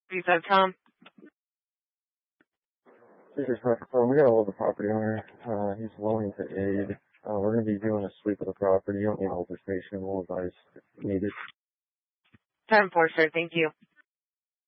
Please have Tom. This is perfect. We got a hold of the property owner. He's willing to aid. We're going to be doing a sweep of the property. You don't need a hold station. We'll advise if needed. 10-4, sir. Thank you.